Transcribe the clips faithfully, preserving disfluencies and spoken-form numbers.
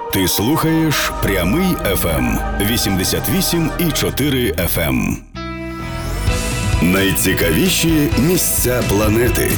Ти слухаєш Прямий еф ем вісімдесят вісім і чотири еф ем. Найцікавіші місця планети.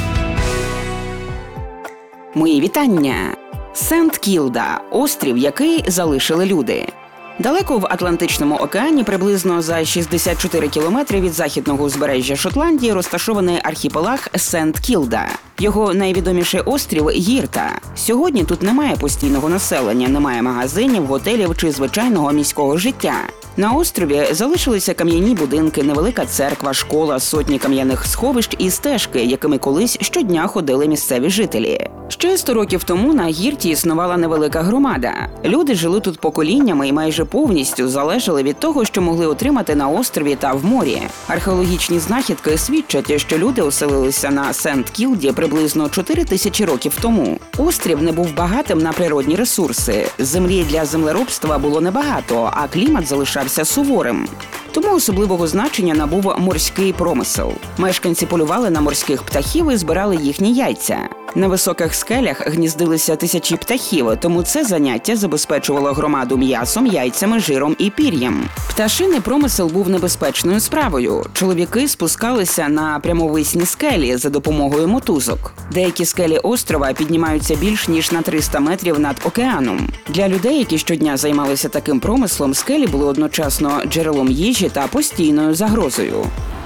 Мої вітання. Сент-Кілда – острів, який залишили люди. Далеко в Атлантичному океані, приблизно за шістдесят чотири кілометри від західного узбережжя Шотландії, розташований архіпелаг Сент-Кілда. Його найвідоміший острів – Гірта. Сьогодні тут немає постійного населення, немає магазинів, готелів чи звичайного міського життя. На острові залишилися кам'яні будинки, невелика церква, школа, сотні кам'яних сховищ і стежки, якими колись щодня ходили місцеві жителі. Ще сто років тому на Гірті існувала невелика громада. Люди жили тут поколіннями і майже повністю залежали від того, що могли отримати на острові та в морі. Археологічні знахідки свідчать, що люди оселилися на Сент-Кілді приблизно чотири тисячі років тому. Острів не був багатим на природні ресурси. Землі для землеробства було небагато, а клімат залишався суворим. Тому особливого значення набув морський промисел. Мешканці полювали на морських птахів і збирали їхні яйця. На високих скелях гніздилися тисячі птахів, тому це заняття забезпечувало громаду м'ясом, яйцями, жиром і пір'ям. Пташиний промисел був небезпечною справою. Чоловіки спускалися на прямовисні скелі за допомогою мотузок. Деякі скелі острова піднімаються більш ніж на триста метрів над океаном. Для людей, які щодня займалися таким промислом, скелі були одночасно джерелом їжі та постійною загрозою.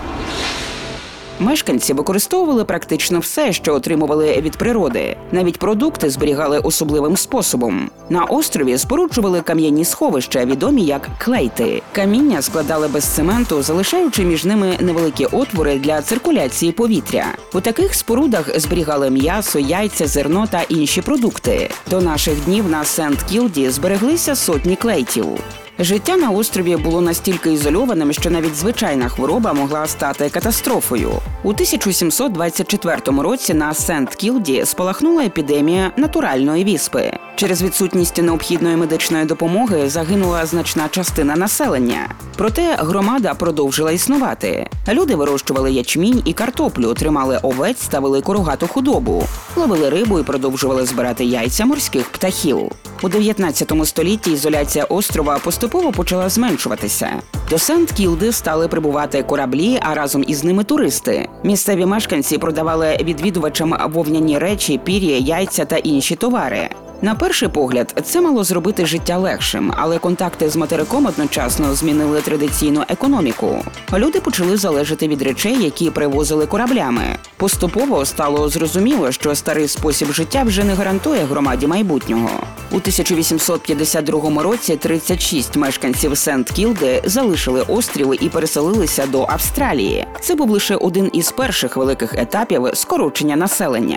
Мешканці використовували практично все, що отримували від природи. Навіть продукти зберігали особливим способом. На острові споруджували кам'яні сховища, відомі як клейти. Каміння складали без цементу, залишаючи між ними невеликі отвори для циркуляції повітря. У таких спорудах зберігали м'ясо, яйця, зерно та інші продукти. До наших днів на Сент-Кілді збереглися сотні клейтів. Життя на острові було настільки ізольованим, що навіть звичайна хвороба могла стати катастрофою. У тисяча сімсот двадцять четвертому році на Сент-Кілді спалахнула епідемія натуральної віспи. Через відсутність необхідної медичної допомоги загинула значна частина населення. Проте громада продовжила існувати. Люди вирощували ячмінь і картоплю, тримали овець та велику рогату худобу, ловили рибу і продовжували збирати яйця морських птахів. У дев'ятнадцятому столітті ізоляція острова поступово почала зменшуватися. До Сент-Кілди стали прибувати кораблі, а разом із ними туристи. Місцеві мешканці продавали відвідувачам вовняні речі, пір'я, яйця та інші товари. На перший погляд, це мало зробити життя легшим, але контакти з материком одночасно змінили традиційну економіку. Люди почали залежати від речей, які привозили кораблями. Поступово стало зрозуміло, що старий спосіб життя вже не гарантує громаді майбутнього. У тисяча вісімсот п'ятдесят другому році тридцять шість мешканців Сент-Кілди залишили острів і переселилися до Австралії. Це був лише один із перших великих етапів скорочення населення.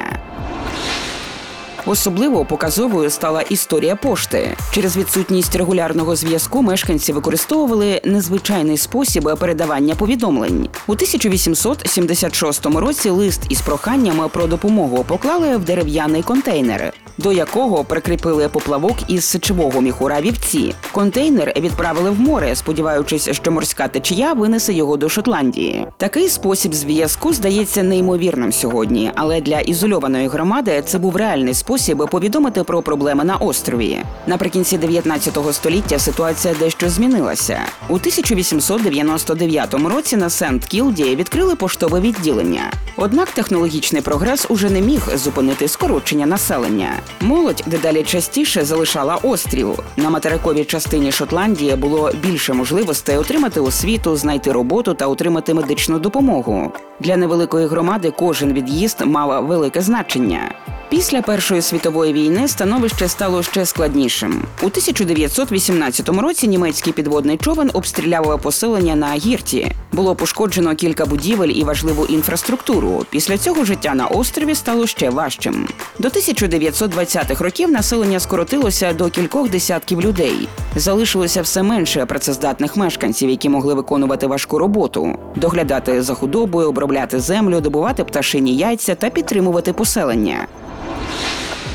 Особливо показовою стала історія пошти. Через відсутність регулярного зв'язку мешканці використовували незвичайний спосіб передавання повідомлень. У тисяча вісімсот сімдесят шостому році лист із проханням про допомогу поклали в дерев'яний контейнер, до якого прикріпили поплавок із сечового міхура вівці. Контейнер відправили в море, сподіваючись, що морська течія винесе його до Шотландії. Такий спосіб зв'язку здається неймовірним сьогодні, але для ізольованої громади це був реальний спосіб повідомити про проблеми на острові. Наприкінці дев'ятнадцятого століття ситуація дещо змінилася. У тисяча вісімсот дев'яносто дев'ятому році на Сент-Кілді відкрили поштове відділення. Однак технологічний прогрес уже не міг зупинити скорочення населення. Молодь дедалі частіше залишала острів. На материковій частині Шотландії було більше можливостей отримати освіту, знайти роботу та отримати медичну допомогу. Для невеликої громади кожен від'їзд мав велике значення. Після Першої світової війни становище стало ще складнішим. У тисяча дев'ятсот вісімнадцятому році німецький підводний човен обстріляв поселення на Гірті. Було пошкоджено кілька будівель і важливу інфраструктуру. Після цього життя на острові стало ще важчим. До тисяча дев'ятсот двадцятих років населення скоротилося до кількох десятків людей. Залишилося все менше працездатних мешканців, які могли виконувати важку роботу – доглядати за худобою, обробляти землю, добувати пташині яйця та підтримувати поселення.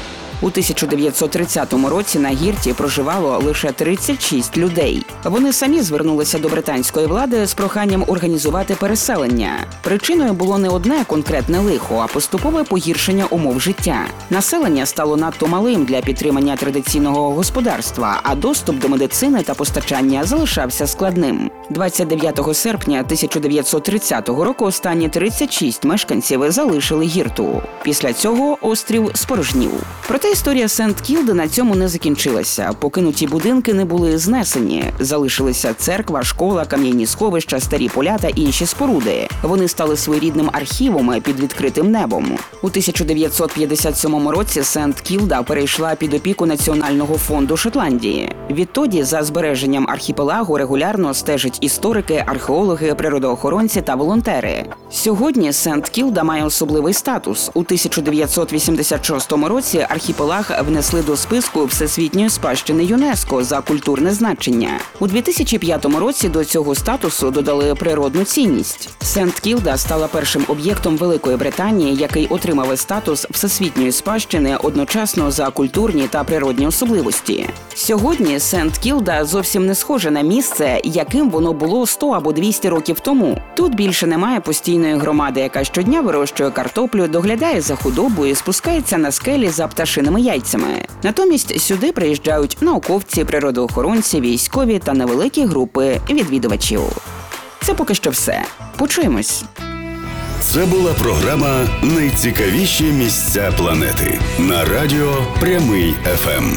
У тисяча дев'ятсот тридцятому році на гірті проживало лише тридцять шість людей. Вони самі звернулися до британської влади з проханням організувати переселення. Причиною було не одне конкретне лихо, а поступове погіршення умов життя. Населення стало надто малим для підтримання традиційного господарства, а доступ до медицини та постачання залишався складним. двадцять дев'ятого серпня тисяча дев'ятсот тридцятого року останні тридцять шість мешканців залишили гірту. Після цього острів спорожнів. Проте історія Сент-Кілди на цьому не закінчилася. Покинуті будинки не були знесені. Залишилися церква, школа, кам'яні сховища, старі поля та інші споруди. Вони стали своєрідним архівом під відкритим небом. У тисяча дев'ятсот п'ятдесят сьомому році Сент-Кілда перейшла під опіку Національного фонду Шотландії. Відтоді за збереженням архіпелагу регулярно стежать історики, археологи, природоохоронці та волонтери. Сьогодні Сент-Кілда має особливий статус. У тисяча дев'ятсот вісімдесят шостому році архіпелаг внесли до списку Всесвітньої спадщини ЮНЕСКО за культурне значення. У дві тисячі п'ятому році до цього статусу додали природну цінність. Сент-Кілда стала першим об'єктом Великої Британії, який отримав статус Всесвітньої спадщини одночасно за культурні та природні особливості. Сьогодні Сент-Кілда зовсім не схоже на місце, яким воно було сто або двісті років тому. Тут більше немає постійної громади, яка щодня вирощує картоплю, доглядає за худобою, спускається на скелі за пташиними яйцями. Натомість сюди приїжджають науковці, природоохоронці, військові та невеликі групи відвідувачів. Це поки що все. Почуємось. Це була програма «Найцікавіші місця планети» на радіо Прямий еф ем.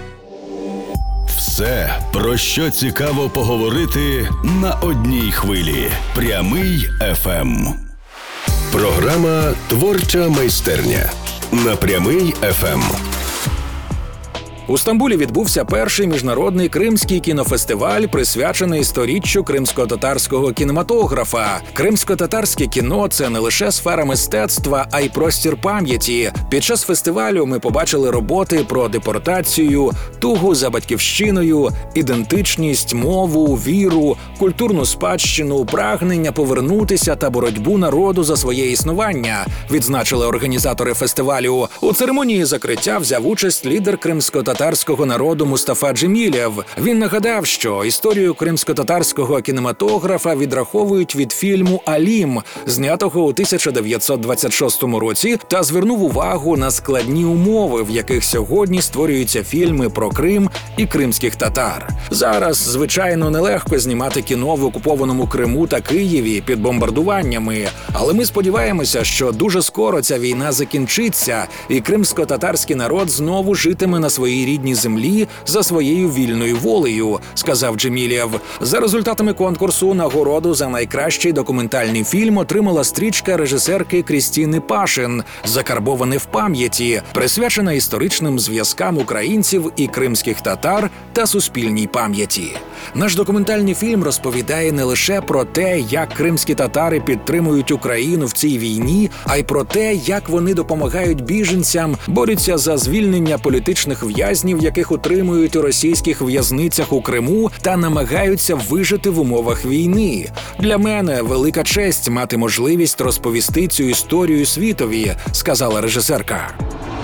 Все, про що цікаво поговорити на одній хвилі. Прямий еф ем. Програма «Творча майстерня» на Прямий еф ем. У Стамбулі відбувся перший міжнародний кримський кінофестиваль, присвячений сторіччю кримсько-татарського кінематографа. Кримсько-татарське кіно – це не лише сфера мистецтва, а й простір пам'яті. Під час фестивалю ми побачили роботи про депортацію, тугу за батьківщиною, ідентичність, мову, віру, культурну спадщину, прагнення повернутися та боротьбу народу за своє існування, відзначили організатори фестивалю. У церемонії закриття взяв участь лідер кримсько-татарського татарського народу Мустафа Джемілєв. Він нагадав, що історію кримсько-татарського кінематографа відраховують від фільму «Алім», знятого у тисяча дев'ятсот двадцять шостому році, та звернув увагу на складні умови, в яких сьогодні створюються фільми про Крим і кримських татар. Зараз, звичайно, нелегко знімати кіно в окупованому Криму та Києві під бомбардуваннями, але ми сподіваємося, що дуже скоро ця війна закінчиться, і кримсько-татарський народ знову житиме на своїй рідній землі за своєю вільною волею, сказав Джемілєв. За результатами конкурсу нагороду за найкращий документальний фільм отримала стрічка режисерки Крістіни Пашин «Закарбоване в пам'яті», присвячена історичним зв'язкам українців і кримських татар та суспільній пам'яті. Наш документальний фільм розповідає не лише про те, як кримські татари підтримують Україну в цій війні, а й про те, як вони допомагають біженцям, борються за звільнення політичних в'язнів, яких утримують у російських в'язницях у Криму, та намагаються вижити в умовах війни. Для мене велика честь мати можливість розповісти цю історію світові, сказала режисерка.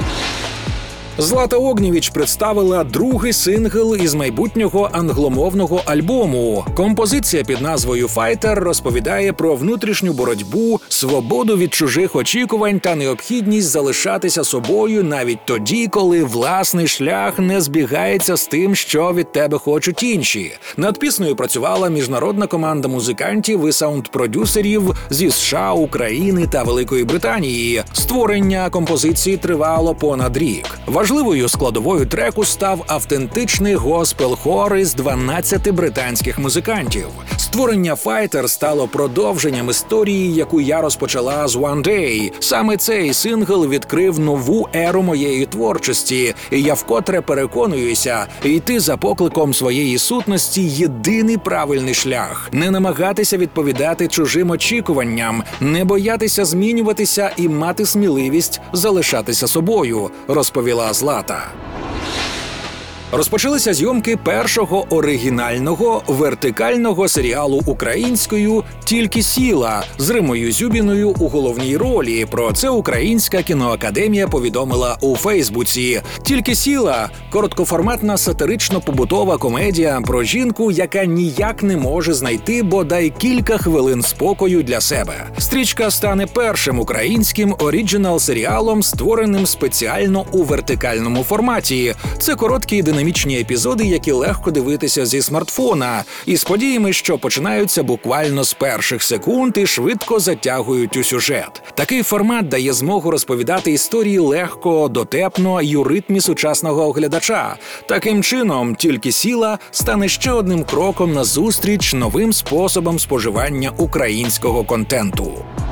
Злата Огнєвіч представила другий сингл із майбутнього англомовного альбому. Композиція під назвою «Файтер» розповідає про внутрішню боротьбу, свободу від чужих очікувань та необхідність залишатися собою навіть тоді, коли власний шлях не збігається з тим, що від тебе хочуть інші. Над піснею працювала міжнародна команда музикантів і саунд-продюсерів зі США, України та Великої Британії. Створення композиції тривало понад рік. Важливою складовою треку став автентичний госпел-хор із дванадцяти британських музикантів. Створення «Файтер» стало продовженням історії, яку я розпочала з «One Day». Саме цей сингл відкрив нову еру моєї творчості, і я вкотре переконуюся, йти за покликом своєї сутності – єдиний правильний шлях. Не намагатися відповідати чужим очікуванням, не боятися змінюватися і мати сміливість залишатися собою, розповіла Злата. Розпочалися зйомки першого оригінального вертикального серіалу українською «Тільки сіла» з Римою Зюбіною у головній ролі. Про це Українська кіноакадемія повідомила у Фейсбуці. «Тільки сіла» – короткоформатна сатирично-побутова комедія про жінку, яка ніяк не може знайти бодай кілька хвилин спокою для себе. Стрічка стане першим українським оріджинал-серіалом, створеним спеціально у вертикальному форматі. Це короткі динамічні епізоди, які легко дивитися зі смартфона, із подіями, що починаються буквально з перших секунд і швидко затягують у сюжет. Такий формат дає змогу розповідати історії легко, дотепно й у ритмі сучасного оглядача. Таким чином, «Тільки сіла» стане ще одним кроком назустріч новим способам споживання українського контенту.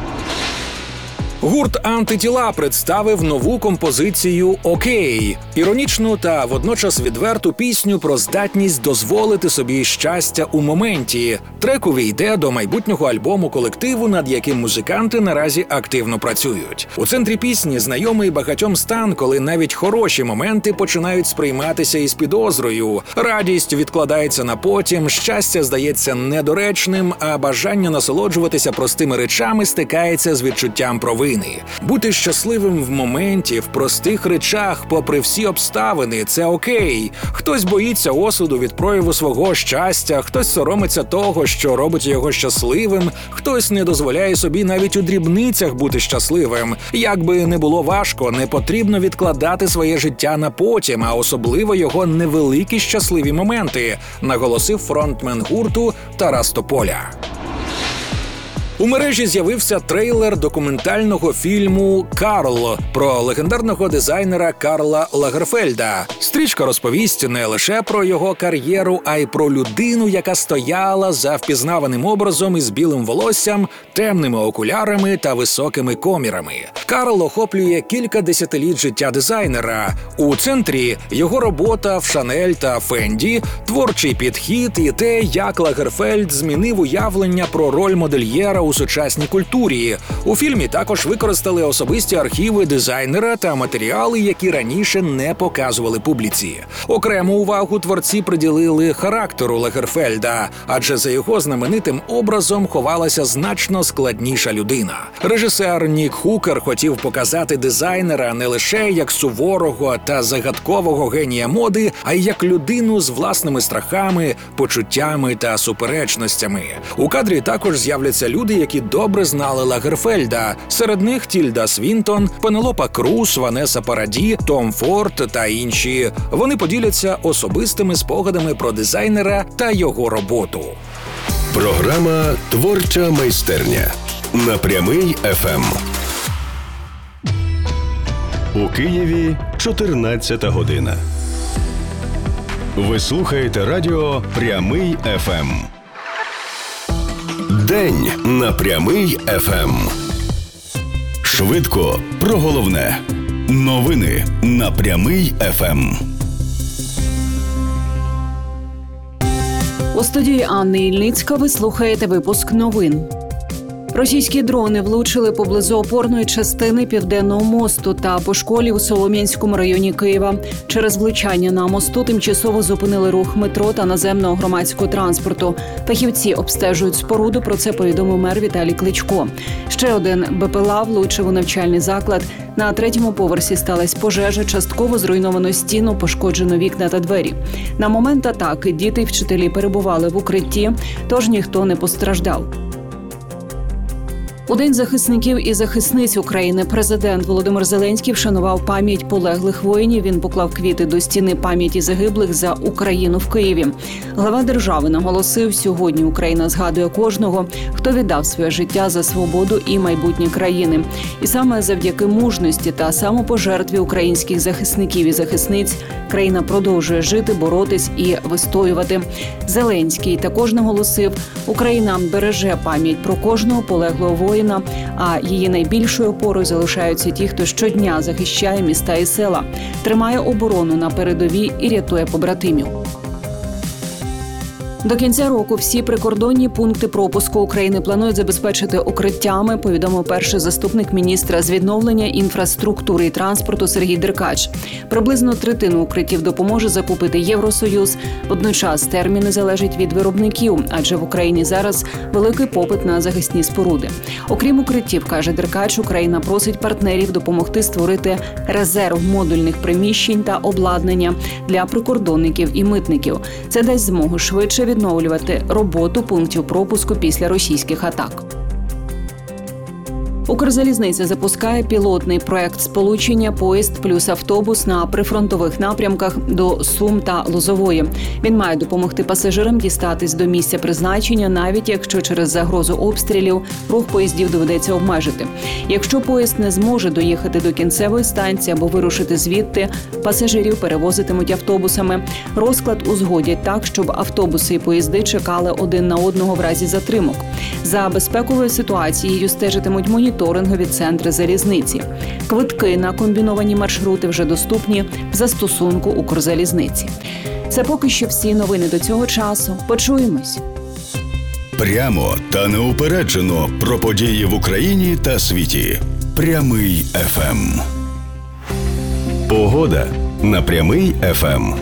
Гурт «Антитіла» представив нову композицію «Окей» – іронічну та водночас відверту пісню про здатність дозволити собі щастя у моменті. Трек увійде до майбутнього альбому колективу, над яким музиканти наразі активно працюють. У центрі пісні знайомий багатьом стан, коли навіть хороші моменти починають сприйматися із підозрою. Радість відкладається на потім, щастя здається недоречним, а бажання насолоджуватися простими речами стикається з відчуттям провини. Бути щасливим в моменті, в простих речах, попри всі обставини – це окей. Хтось боїться осуду від прояву свого щастя, хтось соромиться того, що робить його щасливим, хтось не дозволяє собі навіть у дрібницях бути щасливим. Як би не було важко, не потрібно відкладати своє життя на потім, а особливо його невеликі щасливі моменти, наголосив фронтмен гурту Тарас Тополя. У мережі з'явився трейлер документального фільму «Карл» про легендарного дизайнера Карла Лагерфельда. Стрічка розповість не лише про його кар'єру, а й про людину, яка стояла за впізнаваним образом із білим волоссям, темними окулярами та високими комірами. Карл охоплює кілька десятиліть життя дизайнера. У центрі його робота в Шанель та Фенді, творчий підхід і те, як Лагерфельд змінив уявлення про роль модельєра у сучасній культурі. У фільмі також використали особисті архіви дизайнера та матеріали, які раніше не показували публіці. Окрему увагу творці приділили характеру Лагерфельда, адже за його знаменитим образом ховалася значно складніша людина. Режисер Нік Хукер хотів показати дизайнера не лише як суворого та загадкового генія моди, а й як людину з власними страхами, почуттями та суперечностями. У кадрі також з'являться люди, які добре знали Лагерфельда. Серед них Тільда Свінтон, Пенелопа Круз, Ванеса Параді, Том Форд та інші. Вони поділяться особистими спогадами про дизайнера та його роботу. Програма «Творча майстерня» на Прямий еф ем. У Києві чотирнадцята година. Ви слухаєте радіо «Прямий еф ем». День на Прямий еф ем. Швидко про головне. Новини на Прямий еф ем. У студії Анни Ільницька ви слухаєте випуск новин. Російські дрони влучили поблизу опорної частини Південного мосту та по школі у Солом'янському районі Києва. Через влучання на мосту тимчасово зупинили рух метро та наземного громадського транспорту. Фахівці обстежують споруду, про це повідомив мер Віталій Кличко. Ще один БПЛА влучив у навчальний заклад. На третьому поверсі сталася пожежа, частково зруйновано стіну, пошкоджено вікна та двері. На момент атаки діти й вчителі перебували в укритті, тож ніхто не постраждав. У День захисників і захисниць України президент Володимир Зеленський вшанував пам'ять полеглих воїнів. Він поклав квіти до стіни пам'яті загиблих за Україну в Києві. Глава держави наголосив, сьогодні Україна згадує кожного, хто віддав своє життя за свободу і майбутнє країни. І саме завдяки мужності та самопожертві українських захисників і захисниць країна продовжує жити, боротись і вистоювати. Зеленський також наголосив, Україна береже пам'ять про кожного полеглого воїна, а її найбільшою опорою залишаються ті, хто щодня захищає міста і села, тримає оборону на передовій і рятує побратимів. До кінця року всі прикордонні пункти пропуску України планують забезпечити укриттями, повідомив перший заступник міністра з відновлення інфраструктури і транспорту Сергій Деркач. Приблизно третину укриттів допоможе закупити Євросоюз. Водночас терміни залежать від виробників, адже в Україні зараз великий попит на захисні споруди. Окрім укриттів, каже Деркач, Україна просить партнерів допомогти створити резерв модульних приміщень та обладнання для прикордонників і митників. Це дасть змогу швидше відновлювати роботу пунктів пропуску після російських атак. Укрзалізниця запускає пілотний проект сполучення поїзд плюс автобус на прифронтових напрямках до Сум та Лозової. Він має допомогти пасажирам дістатись до місця призначення, навіть якщо через загрозу обстрілів рух поїздів доведеться обмежити. Якщо поїзд не зможе доїхати до кінцевої станції або вирушити звідти, пасажирів перевозитимуть автобусами. Розклад узгодять так, щоб автобуси і поїзди чекали один на одного в разі затримок. За безпековою ситуацією стежитимуть моніторинги моніторингові центри залізниці. Квитки на комбіновані маршрути вже доступні в застосунку Укрзалізниці. Це поки що всі новини до цього часу. Почуємось. Прямо та неупереджено про події в Україні та світі. Прямий еф ем. Погода на Прямий еф ем.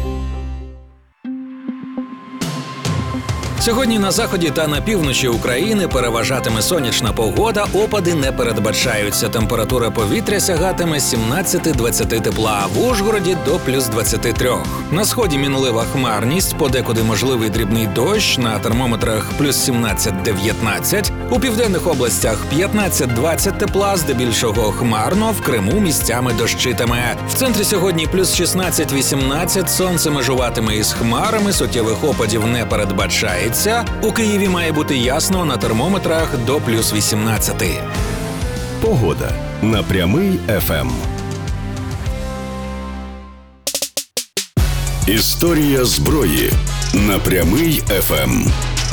Сьогодні на заході та на півночі України переважатиме сонячна погода, опади не передбачаються. Температура повітря сягатиме сімнадцять-двадцять тепла, в Ужгороді до плюс двадцять три. На сході мінлива хмарність, подекуди можливий дрібний дощ, на термометрах плюс сімнадцять-дев'ятнадцять. У південних областях п'ятнадцять-двадцять тепла, здебільшого хмарно, в Криму місцями дощитиме. В центрі сьогодні плюс шістнадцять-вісімнадцять, сонце межуватиме із хмарами, суттєвих опадів не передбачається. У Києві має бути ясно, на термометрах до плюс вісімнадцять. Погода на Прямий еф ем. Історія зброї на Прямий еф ем.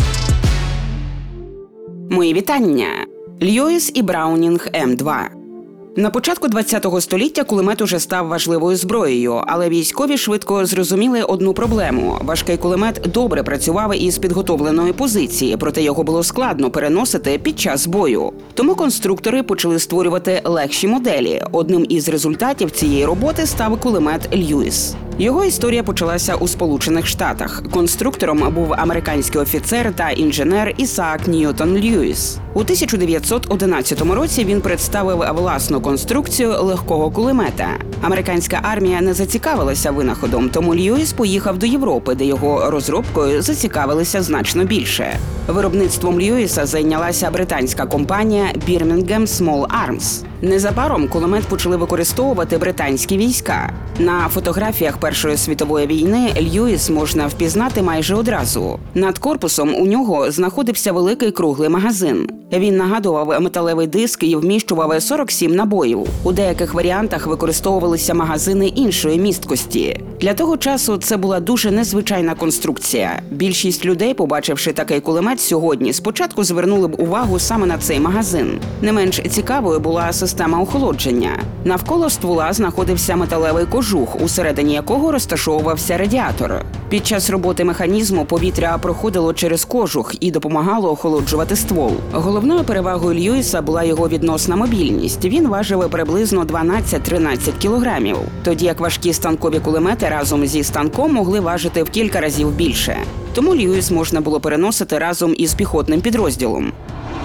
Мої вітання. Льюіс і Браунінг ем два. На початку ХХ століття кулемет уже став важливою зброєю, але військові швидко зрозуміли одну проблему. Важкий кулемет добре працював із підготовленої позиції, проте його було складно переносити під час бою. Тому конструктори почали створювати легші моделі. Одним із результатів цієї роботи став кулемет Льюіс. Його історія почалася у Сполучених Штатах. Конструктором був американський офіцер та інженер Ісаак Ньютон Льюіс. У тисяча дев'ятсот одинадцятому році він представив власну конструкцію легкого кулемета. Американська армія не зацікавилася винаходом, тому Льюіс поїхав до Європи, де його розробкою зацікавилися значно більше. Виробництвом Льюіса зайнялася британська компанія Birmingham Small Arms. Незабаром кулемет почали використовувати британські війська. На фотографіях Першої світової війни Льюіс можна впізнати майже одразу. Над корпусом у нього знаходився великий круглий магазин. Він нагадував металевий диск і вміщував сорок сім набоїв. У деяких варіантах використовувалися магазини іншої місткості. Для того часу це була дуже незвичайна конструкція. Більшість людей, побачивши такий кулемет сьогодні, спочатку звернули б увагу саме на цей магазин. Не менш цікавою була система охолодження. Навколо ствола знаходився металевий кожух, усередині якого розташовувався радіатор. Під час роботи механізму повітря проходило через кожух і допомагало охолоджувати ствол. Головною перевагою Льюіса була його відносна мобільність. Він важив приблизно дванадцять-тринадцять кілограмів, тоді як важкі станкові кулемети разом зі станком могли важити в кілька разів більше. Тому Льюіс можна було переносити разом із піхотним підрозділом.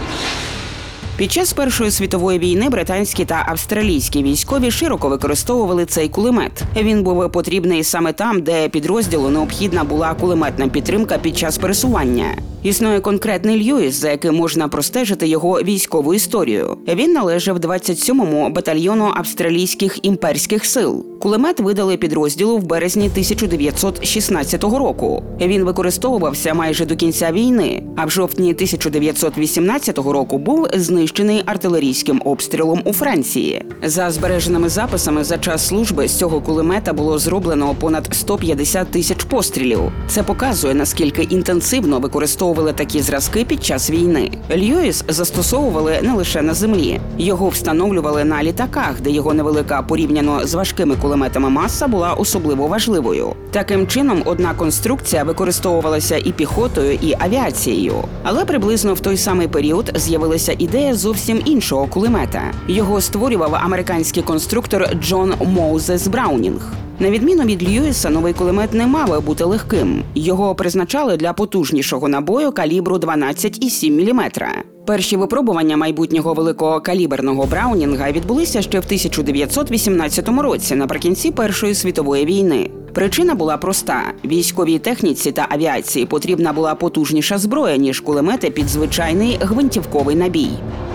Під час Першої світової війни британські та австралійські військові широко використовували цей кулемет. Він був потрібний саме там, де підрозділу необхідна була кулеметна підтримка під час пересування. Існує конкретний Льюіс, за яким можна простежити його військову історію. Він належав двадцять сьомому батальйону австралійських імперських сил. Кулемет видали підрозділу в березні тисяча дев'ятсот шістнадцятого року. Він використовувався майже до кінця війни, а в жовтні тисяча дев'ятсот вісімнадцятого року був знищений артилерійським обстрілом у Франції. За збереженими записами, за час служби з цього кулемета було зроблено понад сто п'ятдесят тисяч пострілів. Це показує, наскільки інтенсивно використовували такі зразки під час війни. Льюіс застосовували не лише на землі. Його встановлювали на літаках, де його невелика порівняно з важкими кулеметами кулеметами «Маса» була особливо важливою. Таким чином, одна конструкція використовувалася і піхотою, і авіацією. Але приблизно в той самий період з'явилася ідея зовсім іншого кулемета. Його створював американський конструктор Джон Моузес Браунінг. На відміну від Льюіса, новий кулемет не мав бути легким. Його призначали для потужнішого набою калібру дванадцять цілих сім міліметра. Перші випробування майбутнього великокаліберного Браунінга відбулися ще в тисяча дев'ятсот вісімнадцятому році, наприкінці Першої світової війни. Причина була проста – військовій техніці та авіації потрібна була потужніша зброя, ніж кулемети під звичайний гвинтівковий набій.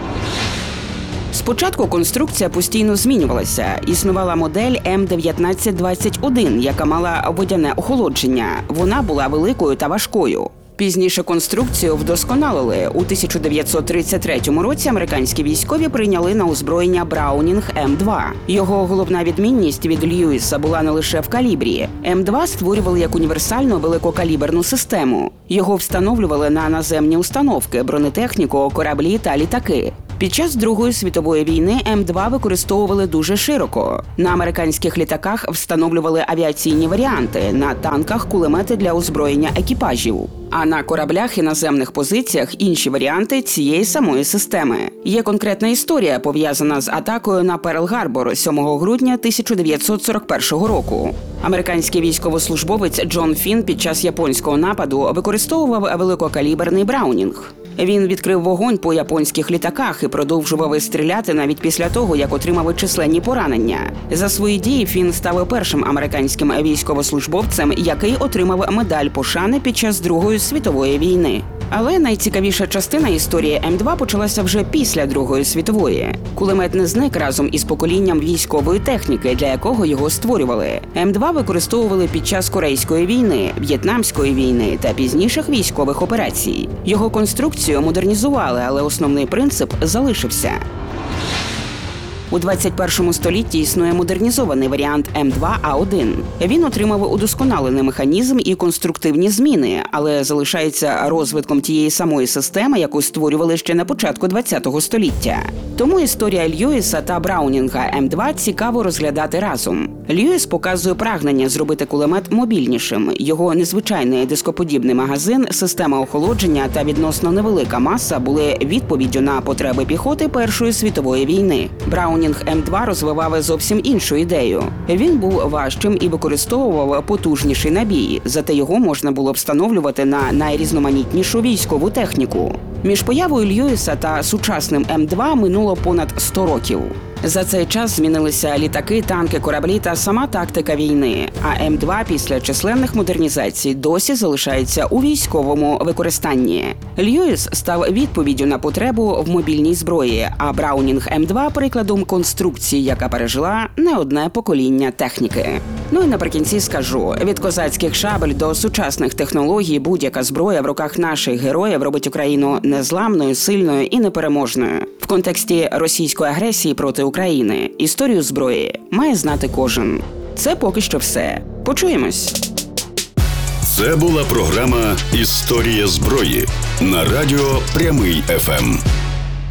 Спочатку конструкція постійно змінювалася. Існувала модель М дев'ятнадцять двадцять один, яка мала водяне охолодження. Вона була великою та важкою. Пізніше конструкцію вдосконалили. У тисяча дев'ятсот тридцять третьому році американські військові прийняли на озброєння Браунінг М два. Його головна відмінність від Льюіса була не лише в калібрі. М два створювали як універсальну великокаліберну систему. Його встановлювали на наземні установки, бронетехніку, кораблі та літаки. Під час Другої світової війни М два використовували дуже широко. На американських літаках встановлювали авіаційні варіанти, на танках – кулемети для озброєння екіпажів. А на кораблях і наземних позиціях інші варіанти цієї самої системи. Є конкретна історія, пов'язана з атакою на Перл-Гарбор сьомого грудня тисяча дев'ятсот сорок першого року. Американський військовослужбовець Джон Фін під час японського нападу використовував великокаліберний Браунінг. Він відкрив вогонь по японських літаках і продовжував стріляти навіть після того, як отримав численні поранення. За свої дії Фін став першим американським військовослужбовцем, який отримав медаль пошани під час Другої світової війни. Але найцікавіша частина історії М два почалася вже після Другої світової. Кулемет не зник разом із поколінням військової техніки, для якого його створювали. М два використовували під час Корейської війни, В'єтнамської війни та пізніших військових операцій. Його конструкцію модернізували, але основний принцип залишився. У двадцять першому столітті існує модернізований варіант М два А один. Він отримав удосконалений механізм і конструктивні зміни, але залишається розвитком тієї самої системи, яку створювали ще на початку ХХ століття. Тому історія Льюіса та Браунінга М два цікаво розглядати разом. Льюіс показує прагнення зробити кулемет мобільнішим. Його незвичайний дископодібний магазин, система охолодження та відносно невелика маса були відповіддю на потреби піхоти Першої світової війни. Браунінг М два розвивав зовсім іншу ідею. Він був важчим і використовував потужніший набій, зате його можна було встановлювати на найрізноманітнішу військову техніку. Між появою Льюіса та сучасним М два минуло понад сто років. За цей час змінилися літаки, танки, кораблі та сама тактика війни. А М два після численних модернізацій досі залишається у військовому використанні. Льюіс став відповіддю на потребу в мобільній зброї, а Браунінг М два – прикладом конструкції, яка пережила не одне покоління техніки. Ну і наприкінці скажу, від козацьких шабель до сучасних технологій будь-яка зброя в руках наших героїв робить Україну незламною, сильною і непереможною. В контексті російської агресії проти України історію зброї має знати кожен. Це поки що все. Почуємось. Це була програма «Історія зброї» на радіо Прямий еф ем.